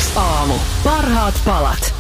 Aamu. Parhaat palat.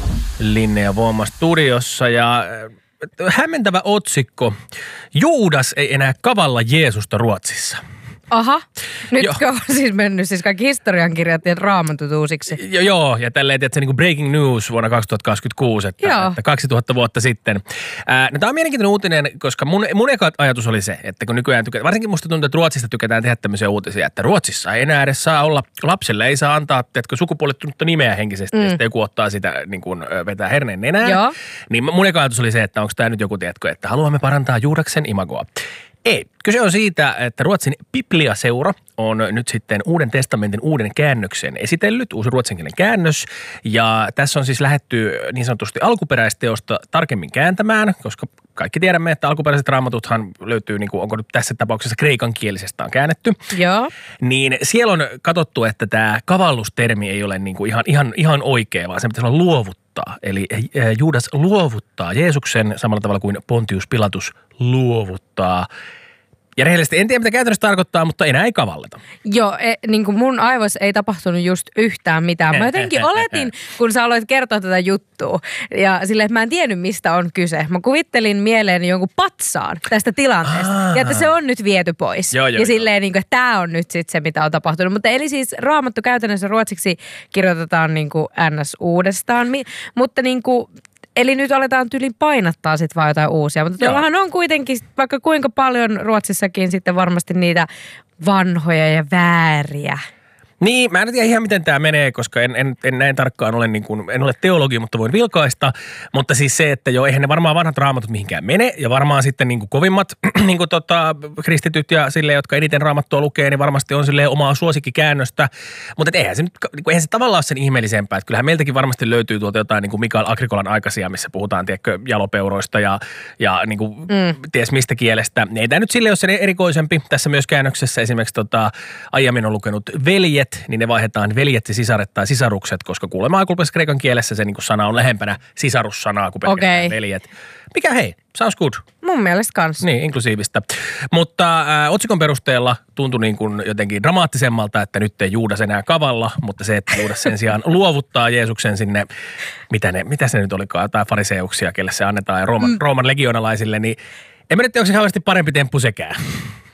Linnea Voima studiossa ja hämmentävä otsikko. Juudas ei enää kavalla Jeesusta Ruotsissa. Aha, nytkö on siis mennyt siis kaikki historiankirjat ja raamatut uusiksi? Joo, ja tälleen, että se niin kuin breaking news vuonna 2026, että 2000 vuotta sitten. Tämä on mielenkiintoinen uutinen, koska mun eka ajatus oli se, että kun nykyään varsinkin musta tuntuu, että Ruotsista tykätään tehdä tämmöisiä uutisia, että Ruotsissa ei enää edes saa olla, lapselle ei saa antaa, teetkö, sukupuolittunutta nimeä henkisesti, ja sitten joku ottaa sitä niin kuin vetää herneen nenään. Joo. Niin mun eka ajatus oli se, että onko tämä nyt joku, tiedätkö, että haluamme parantaa Juudaksen imagoa. Ei. Kyse on siitä, että Ruotsin Biblia-seura on nyt sitten Uuden testamentin uuden käännöksen esitellyt, uusi ruotsinkielinen käännös. Ja tässä on siis lähdetty niin sanotusti alkuperäisteosta tarkemmin kääntämään, koska kaikki tiedämme, että alkuperäiset raamatuthan löytyy, niin kuin, onko nyt tässä tapauksessa kreikankielisestä on käännetty. Joo. Niin siellä on katsottu, että tämä kavallustermi ei ole niin kuin ihan oikea, vaan se pitäisi olla luovuttaa. Eli Juudas luovuttaa Jeesuksen samalla tavalla kuin Pontius Pilatus luovuttaa. Ja rehellisesti en tiedä, mitä käytännössä tarkoittaa, mutta enää ei kavalleta. Joo, niin kuin mun aivoissa ei tapahtunut just yhtään mitään. Mä jotenkin oletin, kun sä aloit kertoa tätä juttua. Ja silleen, että mä en tiennyt, mistä on kyse. Mä kuvittelin mieleeni jonkun patsaan tästä tilanteesta. Ja että se on nyt viety pois. Ja silleen, niin kuin, että tää on nyt sit se, mitä on tapahtunut. Mutta eli siis raamattu käytännössä ruotsiksi kirjoitetaan niin kuin NS uudestaan. Mutta niin kuin... Eli nyt aletaan tyylin painattaa sitten vaan jotain uusia. Mutta tuollahan on kuitenkin vaikka kuinka paljon Ruotsissakin sitten varmasti niitä vanhoja ja vääriä. Niin, mä en tiedä ihan miten tämä menee, koska en näin tarkkaan ole, niin kuin, en ole teologi, mutta voin vilkaista. Mutta siis se, että eihän ne varmaan vanhat raamatut mihinkään mene. Ja varmaan sitten niin kuin kovimmat niin kuin kristityt ja sille, jotka eniten raamattua lukee, niin varmasti on silleen omaa suosikkikäännöstä. Mutta eihän se tavallaan ole sen ihmeellisempää. Että kyllähän meiltäkin varmasti löytyy tuolta jotain niin kuin Mikael Agrikolan aikaisia, missä puhutaan, tiedätkö, jalopeuroista ja niin kuin ties mistä kielestä. Ei tämä nyt sille ole sen erikoisempi. Tässä myös käännöksessä esimerkiksi aiemmin on lukenut veljet, niin ne vaihdetaan veljet ja sisaret tai sisarukset, koska kuulemma alkuperäisessä kreikan kielessä se niin kuin sana on lähempänä sisarussanaa kuin pelkästään veljet. Mikä hei, sounds good. Mun mielestä kanssa. Niin, inklusiivista. Mutta otsikon perusteella tuntui niin kuin jotenkin dramaattisemmalta, että nyt ei Juudas enää kavalla, mutta se, että Juudas sen sijaan luovuttaa Jeesuksen sinne, mitä se nyt olikaan, jotain fariseuksia, kelle se annetaan, ja Rooman legionalaisille, niin en mä nyt onko se kauheasti parempi temppu sekään.